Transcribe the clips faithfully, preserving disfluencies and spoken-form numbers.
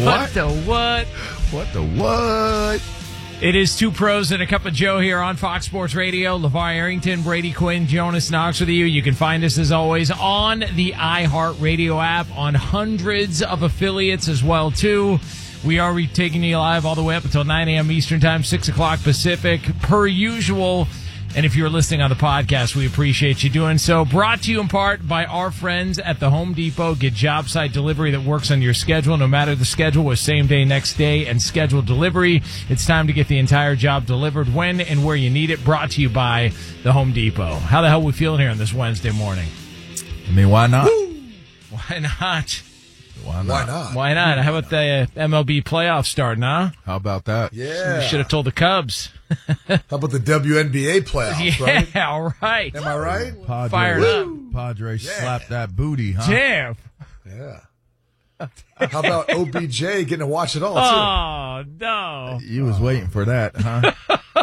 What the what? What the what? It is Two Pros and a Cup of Joe here on Fox Sports Radio. LeVar Arrington, Brady Quinn, Jonas Knox with you. You can find us, as always, on the iHeartRadio app, on hundreds of affiliates as well, too. We are taking you live all the way up until nine a.m. Eastern Time, six o'clock Pacific, per usual. And if you're listening on the podcast, we appreciate you doing so. Brought to you in part by our friends at the Home Depot. Get job site delivery that works on your schedule, no matter the schedule, with same day, next day, and scheduled delivery. It's time to get the entire job delivered when and where you need it. Brought to you by the Home Depot. How the hell are we feeling here on this Wednesday morning? I mean, why not? Woo! Why not? Why not? Why not? Why not? How about the uh, M L B playoffs starting, huh? How about that? Yeah. You should have told the Cubs. How about the W N B A playoffs, yeah, right? all right. Am I right? Padres, Fired up. Padres Yeah. slapped that booty, huh? Damn. Yeah. How about O B J getting to watch it all, too? Oh, no. You was waiting for that, huh?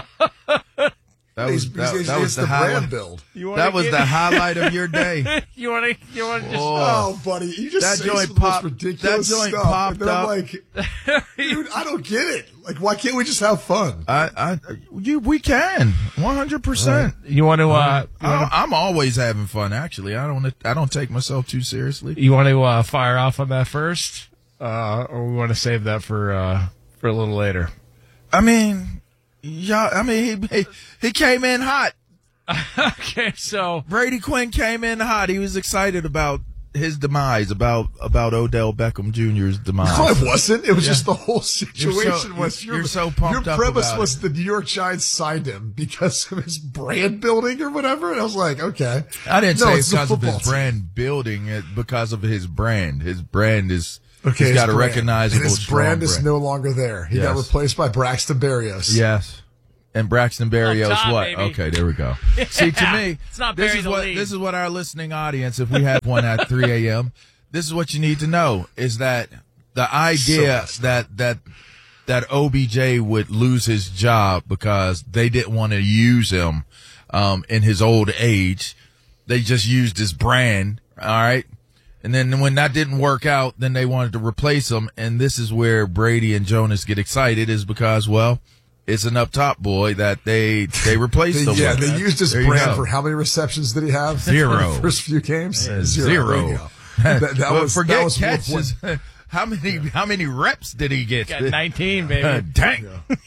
That was He's, that, he's, that he's was the the brand highlight. build. You wanna That was get- the highlight of your day. You want to you want to just... Oh. Oh, buddy, you just That say joint some of the most popped- ridiculous that joint stuff. popped and then I'm up. like, dude, I don't get it. Like, why can't we just have fun? I, I, you, we can, one hundred percent. You want to uh, you I, want to I'm always having fun. Actually, I don't, I don't take myself too seriously. you want to uh, fire off on that first, uh, or we want to save that for uh, for a little later? I mean, yeah, I mean, he, he, he came in hot. Okay, so Brady Quinn came in hot. He was excited about his demise, about about Odell Beckham Junior's demise. No, it wasn't. It was just the whole situation You're so- was you're- you're so pumped your up premise about was it. the New York Giants signed him because of his brand building or whatever. And I was like, okay. I didn't No, say it's the because of his football team. brand building, it because of his brand. His brand is Okay, he's his got a brand. recognizable And his strong brand is no longer there. He got Yes. replaced by Braxton Berrios. Yes. And Braxton Berrios, Up top, what? baby. Okay, there we go. See, to me, It's not this bury is the what lead. this is what our listening audience, if we have one at three a.m., this is what you need to know: is that the idea So that that that O B J would lose his job because they didn't want to use him um, in his old age. They just used his brand, all right. And then when that didn't work out, then they wanted to replace him. And this is where Brady and Jonas get excited, is because, well, it's an up top boy that they they replaced They- him yeah, with. they used his There you brand go. for how many receptions did he have? Zero. For the first few games? Uh, Zero. zero. There you go. That, that But was, forget that was worth catches. one- How many how many reps did he get? got nineteen, Uh, baby. dang.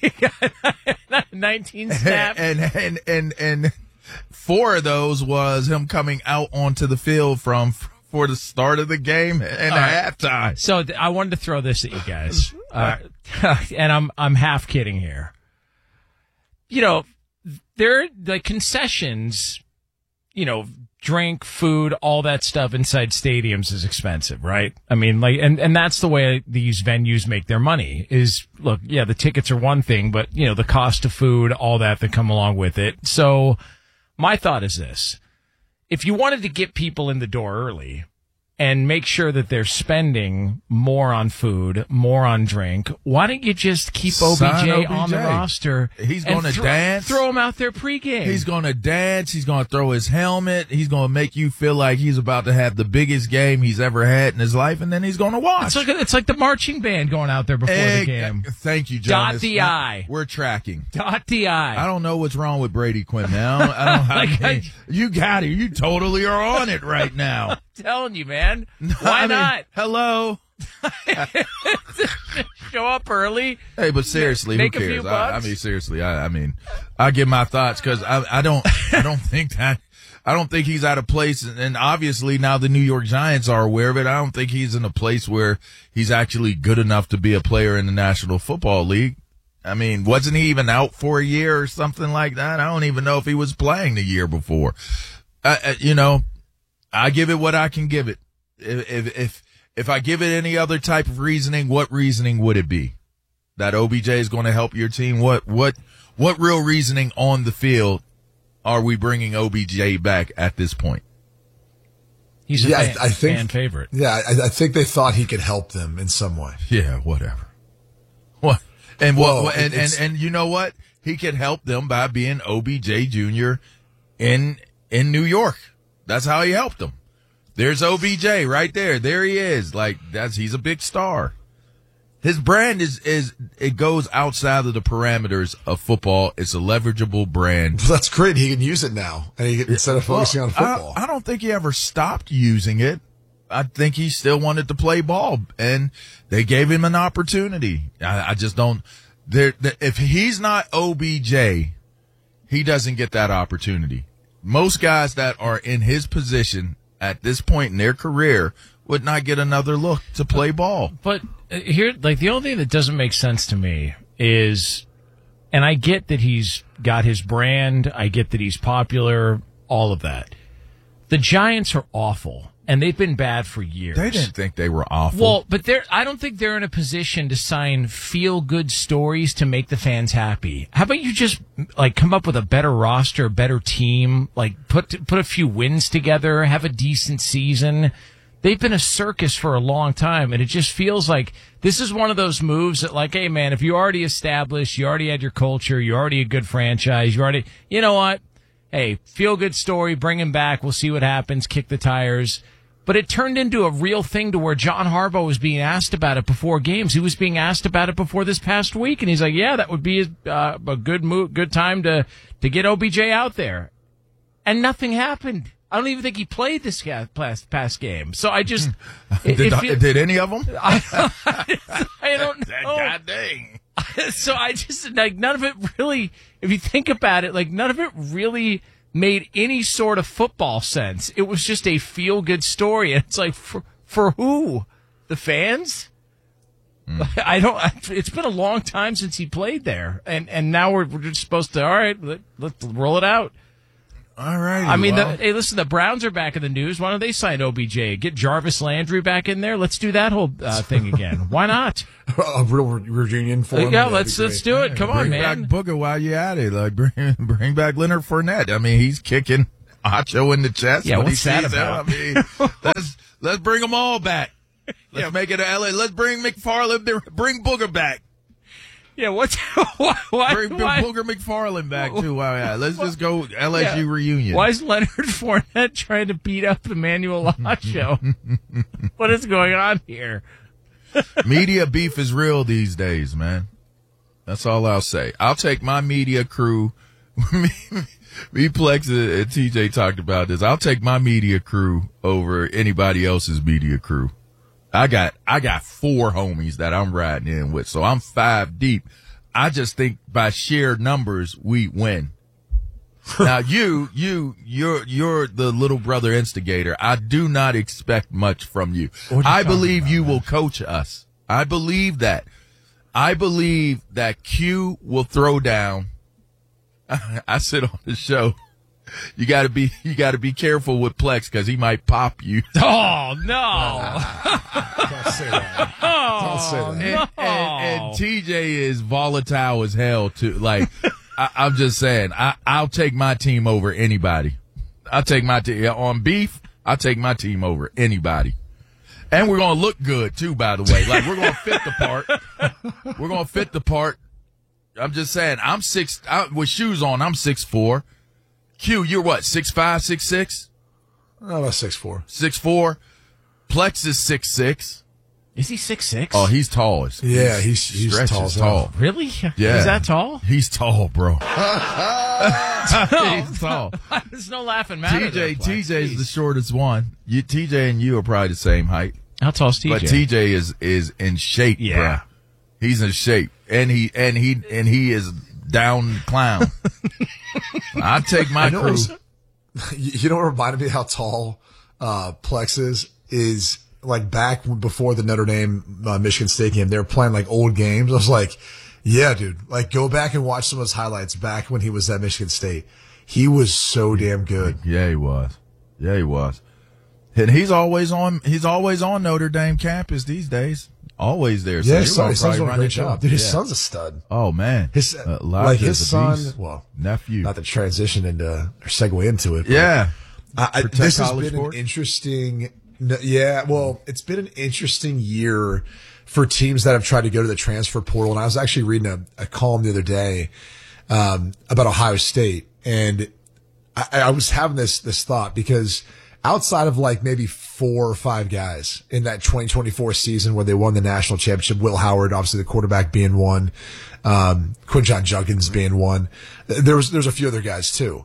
nineteen snaps. and and and and four of those was him coming out onto the field from for the start of the game and All right. halftime. So th- I wanted to throw this at you guys, uh, and I'm I'm half kidding here. You know, there the concessions, you know, drink, food, all that stuff inside stadiums is expensive, right? I mean, like, and and that's the way these venues make their money. Is look, yeah, the tickets are one thing, but you know, the cost of food, all that that come along with it. So, my thought is this. If you wanted to get people in the door early and make sure that they're spending more on food, more on drink, why don't you just keep O B Sign J O B J. on the roster? He's and gonna throw- dance. Throw him out there pregame. He's going to dance. He's going to throw his helmet. He's going to make you feel like he's about to have the biggest game he's ever had in his life, and then he's going to watch. It's like, it's like the marching band going out there before Egg- the game. Thank you, Dot Jonas. the I. We're tracking. Dot the I. I don't know what's wrong with Brady Quinn now. I don't. I Like, mean, you got it. You totally are on it right now. I'm telling you, man. Why I mean, not? Hello. Show up early. Hey, but seriously, Make who a few cares? I, I bucks. mean, seriously, I, I mean, I give my thoughts because I, I don't, I don't think that, I don't think he's out of place. And obviously now the New York Giants are aware of it. I don't think he's in a place where he's actually good enough to be a player in the National Football League. I mean, wasn't he even out for a year or something like that? I don't even know if he was playing the year before. Uh, uh, you know, I give it what I can give it. If, if, if, if I give it any other type of reasoning, what reasoning would it be? That O B J is going to help your team? What, what, what real reasoning on the field are we bringing O B J back at this point? He's a Yeah, I- fan, I think- fan favorite. Yeah, I, I think they thought he could help them in some way. Yeah, whatever. What? And what? Well, what- and, and it's- and you know what? He could help them by being O B J Junior in in New York. That's how he helped them. There's O B J right there. There he is. Like that's he's a big star. His brand is, is, it goes outside of the parameters of football. It's a leverageable brand. That's great. He can use it now, and he can, instead of focusing well, on football. I, I don't think he ever stopped using it. I think he still wanted to play ball, and they gave him an opportunity. I, I just don't. There, if he's not O B J, he doesn't get that opportunity. Most guys that are in his position at this point in their career would not get another look to play ball. But uh, here, like, the only thing that doesn't make sense to me is, and I get that he's got his brand, I get that he's popular, all of that. The Giants are awful, and they've been bad for years. They didn't think they were awful. Well, but they're, I don't think they're in a position to sign feel-good stories to make the fans happy. How about you just, like, come up with a better roster, a better team, like, put put a few wins together, have a decent season. They've been a circus for a long time, and it just feels like this is one of those moves that, like, hey, man, if you already established, you already had your culture, you're already a good franchise, you already, you know what? Hey, feel-good story, bring him back, we'll see what happens, kick the tires. But it turned into a real thing to where John Harbaugh was being asked about it before games. He was being asked about it before this past week, and he's like, yeah, that would be uh, a good move, good time to, to get O B J out there. And nothing happened. I don't even think he played this past, past game. So I just... did, if you, did any of them? I, I don't know. God dang. So I just, like, none of it really, if you think about it, like, none of it really made any sort of football sense. It was just a feel-good story. And it's like, for, for who? The fans? Mm. I don't, it's been a long time since he played there. And, and now we're, we're just supposed to, all right, let, let's roll it out. All right. I mean, well. the, hey, listen, the Browns are back in the news. Why don't they sign O B J? Get Jarvis Landry back in there. Let's do that whole uh, thing again. Why not? A real reunion for him. Yeah, let's let's do it. Come on, bring man. Bring back Booger while you at it. Like bring bring back Leonard Fournette. I mean, he's kicking Acho in the chest. Yeah, when what's he that sees about? Him. I mean, let's let's bring them all back. Let's yeah. make it a L A. Let's bring McFarland. Bring Booger back. Yeah, what's why? why, Bring why Booger McFarland back too. Wow, yeah. Let's just go L S U yeah. reunion. Why is Leonard Fournette trying to beat up Emmanuel Acho? What is going on here? Media beef is real these days, man. That's all I'll say. I'll take my media crew. me, me, Plex, and T J talked about this. I'll take my media crew over anybody else's media crew. I got, I got four homies that I'm riding in with, so I'm five deep. I just think by sheer numbers, we win. Now you, you, you're, you're the little brother instigator. I do not expect much from you. you I believe you man? will coach us. I believe that. I believe that Q will throw down. I sit on the show. You gotta be, you gotta be careful with Plex because he might pop you. Oh no! Don't say that. Oh, Don't say that. And, no. and, and T J is volatile as hell too. Like, I, I'm just saying, I, I'll take my team over anybody. I'll take my team on beef. I'll take my team over anybody. And we're gonna look good too, by the way. Like, we're gonna fit the part. We're gonna fit the part. I'm just saying, I'm six I, with shoes on. I'm six four. Q, you're what, six five, six six? Oh, about six four. six four. Plex is six six. Is he six six? Oh, he's tall. As, yeah, he's he's stretches tall. as tall. hell. Really? Yeah. He's that tall? He's tall, bro. He's tall. There's no laughing matter. T J, there, T J is the shortest one. You, T J and you are probably the same height. How tall is T J? But T J is is in shape, Yeah. bro. He's in shape, and he and he and he is down clown. I take my I know crew. it was- You know what reminded me how tall uh, Plex is? Is like back before the Notre Dame uh, Michigan State game, they were playing like old games. I was like, yeah, dude, like go back and watch some of his highlights back when he was at Michigan State. He was so damn good. Yeah, he was. Yeah, he was. And he's always on. He's always on Notre Dame campus these days. Always there. So Yeah, you're his son, gonna his son's probably doing a run great into him. job. Dude, his Yeah. son's a stud. Oh man, His Uh, like Elijah's his a son. beast. Well, nephew. not to transition into or segue into it. But Yeah. I, I, Protect this has college been sports? an interesting. no, Yeah, well, it's been an interesting year for teams that have tried to go to the transfer portal. And I was actually reading a, a column the other day um, about Ohio State, and I, I was having this this thought because outside of like maybe four or five guys in that twenty twenty-four season where they won the national championship, Will Howard, obviously the quarterback, being one, um, Quinshon Judkins being one. There was, there's a few other guys too.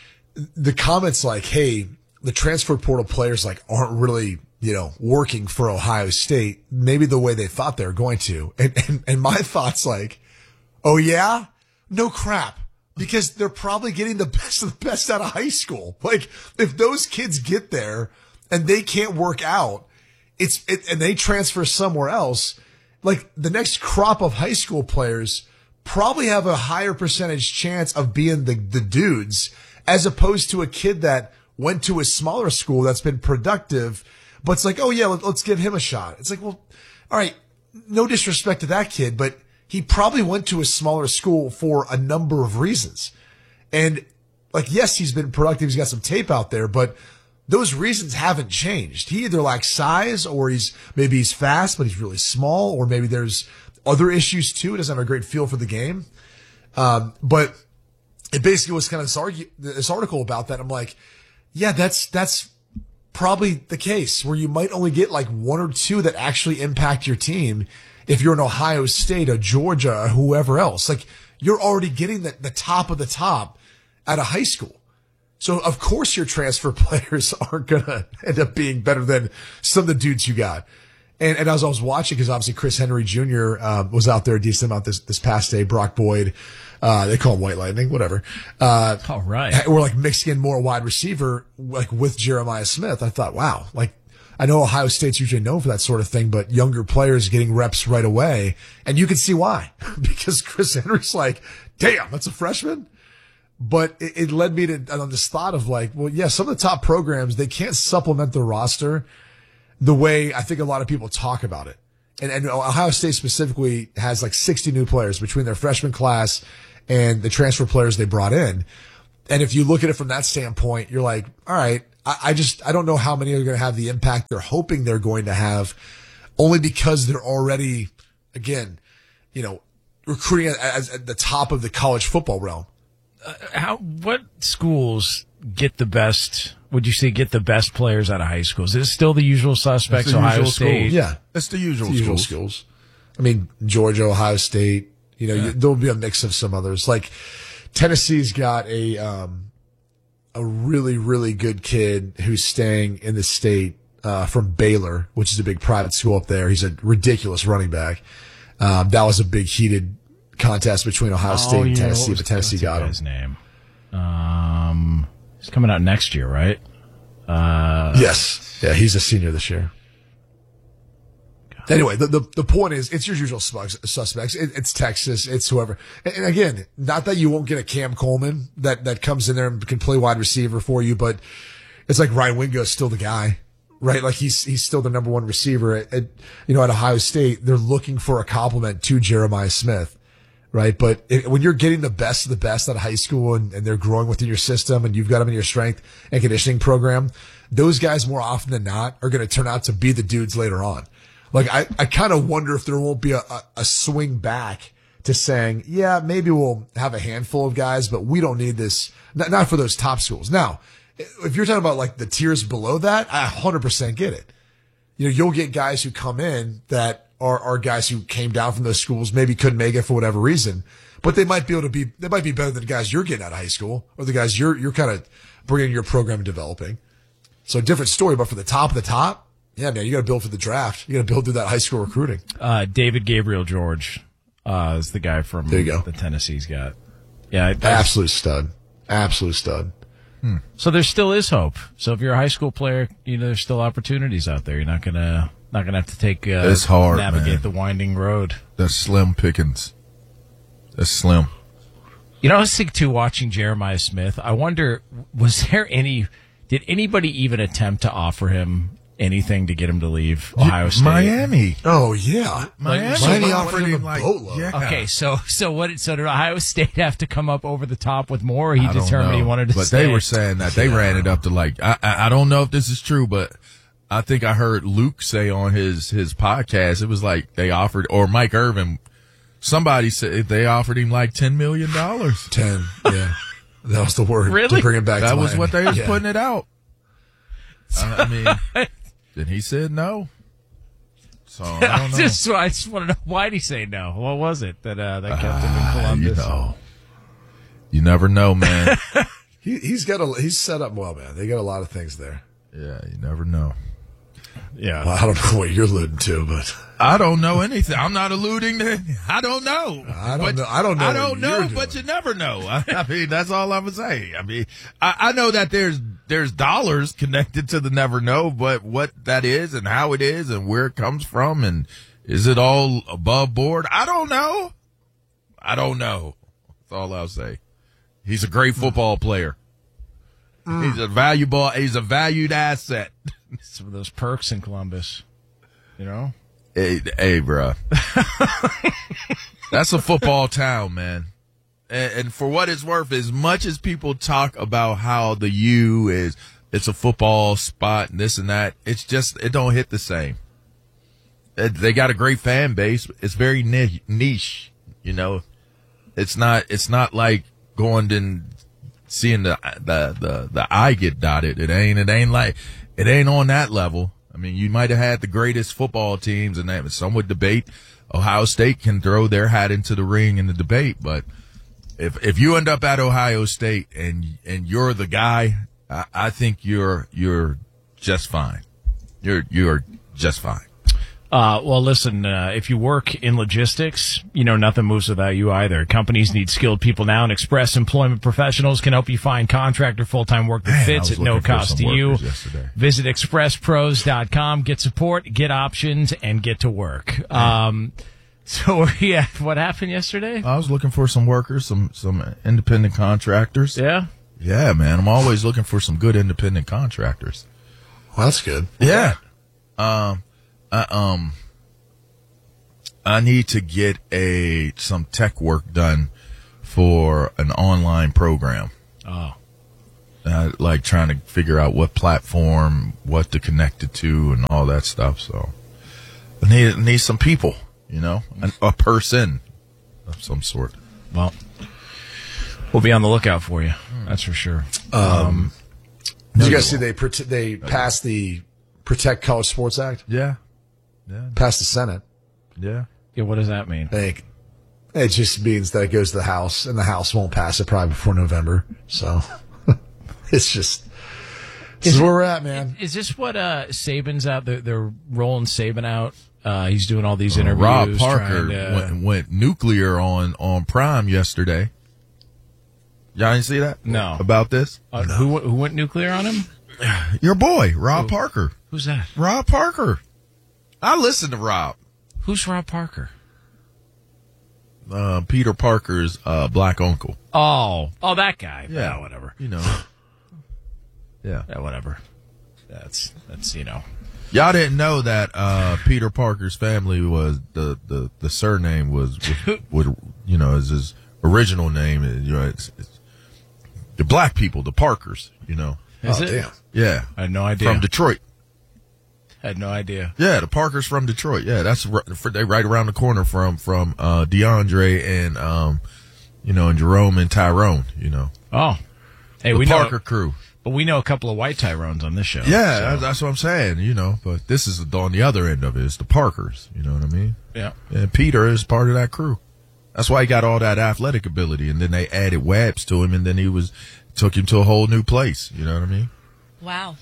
The comments like, hey, the transfer portal players like aren't really, you know, working for Ohio State, maybe the way they thought they were going to. And, and, and my thoughts like, oh yeah? No crap. Because they're probably getting the best of the best out of high school. Like, if those kids get there and they can't work out, it's, it, and they transfer somewhere else, like the next crop of high school players probably have a higher percentage chance of being the, the dudes as opposed to a kid that went to a smaller school that's been productive, but it's like, oh yeah, let, let's give him a shot. It's like, well, all right, no disrespect to that kid, but he probably went to a smaller school for a number of reasons. And like, yes, he's been productive. He's got some tape out there, but those reasons haven't changed. He either lacks size or he's, maybe he's fast, but he's really small, or maybe there's other issues too. He doesn't have a great feel for the game. Um, but it basically was kind of this, argue, this article about that. I'm like, yeah, that's, that's probably the case where you might only get like one or two that actually impact your team. If you're an Ohio State or Georgia or whoever else, like you're already getting the, the top of the top out of high school. So of course your transfer players aren't going to end up being better than some of the dudes you got. And, and as I was watching, because obviously Chris Henry Junior Um, was out there a decent amount this, this past day. Brock Boyd, uh, they call him White Lightning, whatever. Uh, all right. We're like mixing in more wide receiver, like with Jeremiah Smith. I thought, wow, like, I know Ohio State's usually known for that sort of thing, but younger players getting reps right away. And you can see why, because Chris Henry's like, damn, that's a freshman. But it, it led me to on this thought of like, well, yeah, some of the top programs, they can't supplement the roster the way I think a lot of people talk about it. And, and Ohio State specifically has like sixty new players between their freshman class and the transfer players they brought in. And if you look at it from that standpoint, you're like, all right, I just, I don't know how many are going to have the impact they're hoping they're going to have, only because they're already, again, you know, recruiting at, at the top of the college football realm. Uh, how, what schools get the best, would you say get the best players out of high schools? Is it still the usual suspects, the Ohio usual State? Schools. Yeah. That's the usual, the usual schools. schools. I mean, Georgia, Ohio State, you know, Yeah. you, there'll be a mix of some others. Like Tennessee's got a, um, a really, really good kid who's staying in the state, uh, from Baylor, which is a big private school up there. He's a ridiculous running back. Um, that was a big heated contest between Ohio State Oh, and yeah, Tennessee, what was- but Tennessee what's the got him. guy's name? Um, he's coming out next year, right? Uh, Yes. Yeah, he's a senior this year. Anyway, the, the, the point is, it's your usual smugs, suspects. It, it's Texas. It's whoever. And, and again, not that you won't get a Cam Coleman that, that comes in there and can play wide receiver for you, but it's like Ryan Wingo is still the guy, right? Like he's, he's still the number one receiver at, at, you know, at Ohio State. They're looking for a compliment to Jeremiah Smith, right? But it, when you're getting the best of the best out of high school and, and they're growing within your system and you've got them in your strength and conditioning program, those guys more often than not are going to turn out to be the dudes later on. Like, I, I kind of wonder if there won't be a, a, a swing back to saying, yeah, maybe we'll have a handful of guys, but we don't need this, not, not for those top schools. Now, if you're talking about like the tiers below that, I one hundred percent get it. You know, you'll get guys who come in that are, are guys who came down from those schools, maybe couldn't make it for whatever reason, but they might be able to be, they might be better than the guys you're getting out of high school or the guys you're, you're kind of bringing your program and developing. So different story, but for the top of the top, yeah, man, you got to build for the draft. You got to build through that high school recruiting. Uh, David Gabriel George, uh, is the guy from There you go. the Tennessee's got. Yeah. I- Absolute stud. Absolute stud. So there still is hope. So if you're a high school player, you know, there's still opportunities out there. You're not gonna, not gonna have to take, uh, It's hard, navigate man. the winding road. That's slim pickings. That's slim. You know, I was thinking too, watching Jeremiah Smith, I wonder, was there any, did anybody even attempt to offer him anything to get him to leave Ohio State? Miami. Oh, yeah. Miami. Miami offered offered him a like- boatload. yeah. Okay, so so what? So did Ohio State have to come up over the top with more? Or he I don't determined he know. wanted to but stay. they were saying that they ran it up to like I, I I don't know if this is true, but I think I heard Luke say on his his podcast it was like they offered or Mike Irvin, somebody said they offered him like ten million dollars. ten. Yeah. That was the word Really? to bring him back That to was Miami. what they was Yeah. putting it out. I, I mean, then he said no. So I don't I know. just, I just want to know, why did he say no? What was it that uh, that kept him in Ah, Columbus? you know, you never know, man. He, he's got a he's set up well, man. They got a lot of things there. Yeah, you never know. Yeah. Well, I don't know what you're alluding to, but I don't know anything. I'm not alluding to. I don't know. I don't But- know. I don't know. I what don't you're know, doing. but you never know. I, I mean, that's all I'm saying. I mean, I, I know that there's there's dollars connected to the never know, but what that is and how it is and where it comes from and is it all above board? I don't know. I don't know. That's all I'll say. He's a great football player. He's a valuable. He's a valued asset. Some of those perks in Columbus, you know? Hey, hey, bro. That's a football town, man. And, and for what it's worth, as much as people talk about how the U is, it's a football spot and this and that, it's just, it don't hit the same. It, they got a great fan base. It's very ni- niche, you know. It's not, it's not like going and seeing the, the, the, the eye get dotted. It ain't, it ain't like, it ain't on that level. I mean, you might have had the greatest football teams and that some would debate. Ohio State can throw their hat into the ring in the debate, but if, if you end up at Ohio State and, and you're the guy, I, I think you're, you're just fine. You're, you're just fine. Uh, well, listen, uh, if you work in logistics, you know, nothing moves without you either. Companies need skilled people now, and Express Employment Professionals can help you find contract or full-time work that Man, I fits was at no looking for cost to some you. workers yesterday. Visit express pros dot com, get support, get options, and get to work. Um, so, yeah, what happened yesterday? I was looking for some workers, some, some independent contractors. Yeah? Yeah, man. I'm always looking for some good independent contractors. well, that's good. Yeah. Um, I, um, I need to get a, some tech work done for an online program. Oh. Uh, like trying to figure out what platform, what to connect it to and all that stuff. So I need, I need some people, you know, an, a person of some sort. Well, we'll be on the lookout for you. That's for sure. Um, No, did you you guys see won't. they prote- they passed the Protect College Sports Act? Yeah. Yeah. Passed the Senate. Yeah. Yeah, what does that mean? I think it just means that it goes to the House, and the House won't pass it probably before November. So it's just this is, Is it- where we're at, man. Is this what uh, Saban's out? They're, they're rolling Saban out. Uh, he's doing all these Uh, interviews. Rob Parker trying to- went, went nuclear on, on Prime yesterday. Y'all didn't see that? No. About this? Uh, who who went nuclear on him? Your boy, Rob Parker. Who's that? Rob Parker. I listen to Rob. Who's Rob Parker? Uh, Peter Parker's uh, black uncle. Oh, oh, that guy. Yeah. Yeah, whatever. You know. Yeah. Yeah, whatever. That's that's you know. Y'all didn't know that uh, Peter Parker's family was the, the, the surname was would, would you know is his original name. You know, it's, it's the black people, the Parkers. You know. Is oh, it? damn. Yeah. I had no idea. From Detroit. I had no idea. Yeah, the Parkers from Detroit. Yeah, that's right, they right around the corner from from uh, DeAndre and um, you know, and Jerome and Tyrone. You know, Oh, hey, the we Parker know, crew. but we know a couple of white Tyrones on this show. Yeah, so, that's, that's what I'm saying. You know, but this is on the other end of it. It's the Parkers. You know what I mean? yeah. And Peter is part of that crew. That's why he got all that athletic ability. And then they added Wabs to him, and then he was took him to a whole new place. You know what I mean? Wow.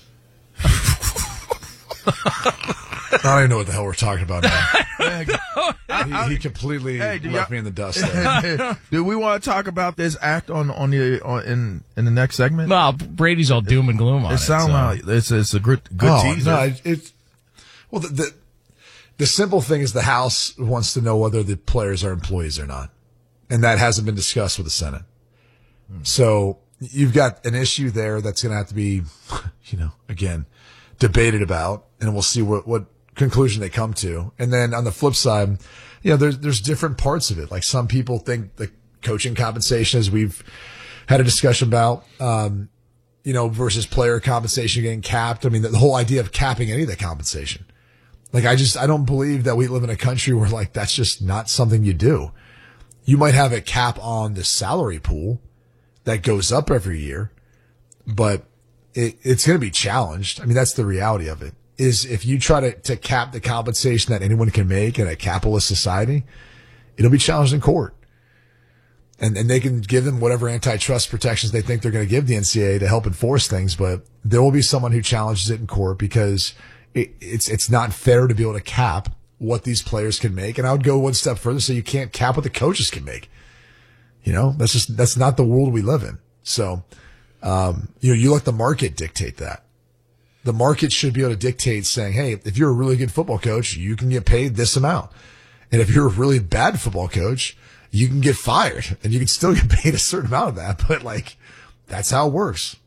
I don't even know what the hell we're talking about now. he, he completely Hey, do left y'all- me in the dust there. Do we want to talk about this act on on the on, in in the next segment? Well, Brady's all doom and gloom on it. It sounds so. like it's it's a good good oh, teaser. no, it, it, well, the, the the simple thing is the House wants to know whether the players are employees or not, and that hasn't been discussed with the Senate. So you've got an issue there that's going to have to be, you know, again, debated about, and we'll see what what conclusion they come to. And then on the flip side, you know, there's there's different parts of it. Like some people think the coaching compensation, as we've had a discussion about, um, you know, versus player compensation getting capped. I mean, the, the whole idea of capping any of the compensation. Like, I just, I don't believe that we live in a country where like, that's just not something you do. You might have a cap on the salary pool that goes up every year, but it, it's going to be challenged. I mean, that's the reality of it. Is if you try to, to cap the compensation that anyone can make in a capitalist society, it'll be challenged in court. And and they can give them whatever antitrust protections they think they're going to give the N C double A to help enforce things, but there will be someone who challenges it in court because it, it's it's not fair to be able to cap what these players can make. And I would go one step further, so you can't cap what the coaches can make. You know, that's just that's not the world we live in. So, um, you know, you let the market dictate that. The market should be able to dictate saying, hey, if you're a really good football coach, you can get paid this amount. And if you're a really bad football coach, you can get fired and you can still get paid a certain amount of that. But like, that's how it works.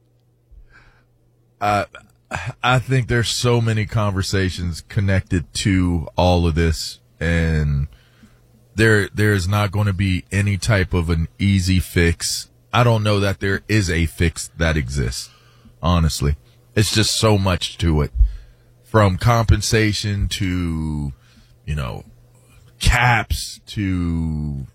Uh, I think there's so many conversations connected to all of this, and there, there's not going to be any type of an easy fix. I don't know that there is a fix that exists, honestly. It's just so much to it, from compensation to, you know, caps to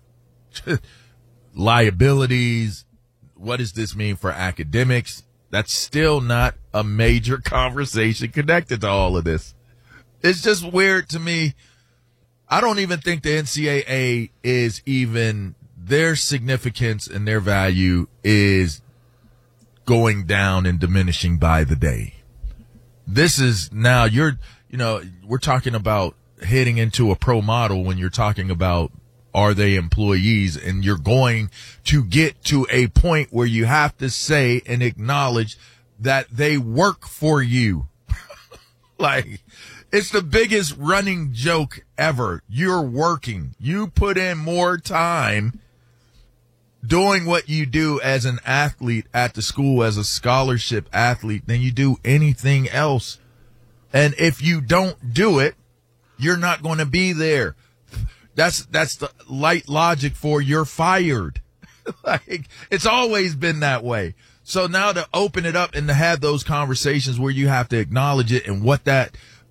liabilities. What does this mean for academics? That's still not a major conversation connected to all of this. It's just weird to me. I don't even think the N C double A is even, their significance and their value is going down and diminishing by the day. This is now you're, you know, we're talking about heading into a pro model when you're talking about, are they employees? And you're going to get to a point where you have to say and acknowledge that they work for you. Like, it's the biggest running joke ever. You're working. You put in more time doing what you do as an athlete at the school, as a scholarship athlete, than you do anything else. And if you don't do it, you're not going to be there. That's, that's the light logic for you're fired. Like, it's always been that way. So now to open it up and to have those conversations where you have to acknowledge it and what that,